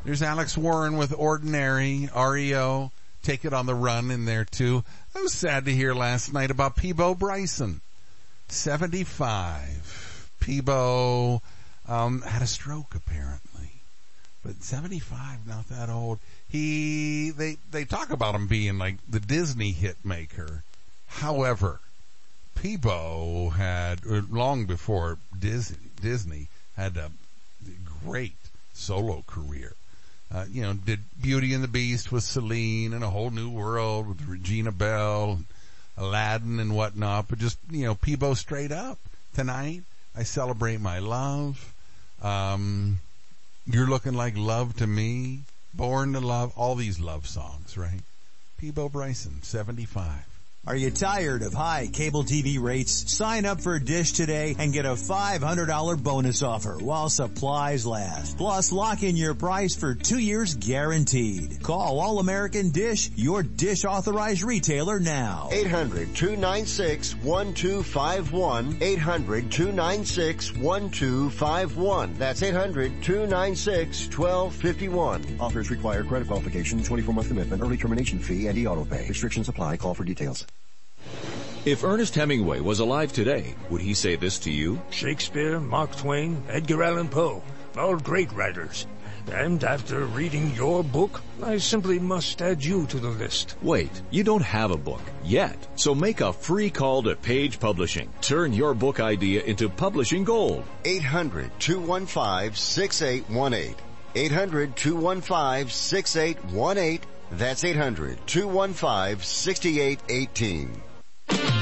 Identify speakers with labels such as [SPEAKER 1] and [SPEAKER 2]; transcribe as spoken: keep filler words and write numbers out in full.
[SPEAKER 1] There's Alex Warren with Ordinary, R E O, Take It on the Run in there too. I was sad to hear last night about Peabo Bryson, seventy-five. Peabo um, had a stroke apparently, but seventy-five, not that old. He, they, they talk about him being like the Disney hit maker. However, Peabo had, long before Disney, Disney had a great solo career. Uh, you know, did Beauty and the Beast with Celine and A Whole New World with Regina Belle, Aladdin and whatnot, but just, you know, Peabo straight up. Tonight, I Celebrate My Love, um, You're Looking Like Love to Me, Born to Love, all these love songs, right? Peabo Bryson, seventy-five.
[SPEAKER 2] Are you tired of high cable T V rates? Sign up for Dish today and get a five hundred dollars bonus offer while supplies last. Plus, lock in your price for two years guaranteed. Call All American Dish, your Dish authorized retailer now.
[SPEAKER 3] eight hundred, two nine six, one two five one. eight hundred, two nine six, one two five one. That's eight hundred, two nine six, one two five one.
[SPEAKER 4] Offers require credit qualification, twenty-four month commitment, early termination fee, and e-auto pay. Restrictions apply. Call for details.
[SPEAKER 5] If Ernest Hemingway was alive today, would he say this to you?
[SPEAKER 6] Shakespeare, Mark Twain, Edgar Allan Poe, all great writers. And after reading your book, I simply must add you to the list.
[SPEAKER 5] Wait, you don't have a book yet. So make a free call to Page Publishing. Turn your book idea into publishing gold.
[SPEAKER 3] eight hundred, two one five, six eight one eight. eight hundred, two one five, six eight one eight. That's eight hundred, two one five, six eight one eight.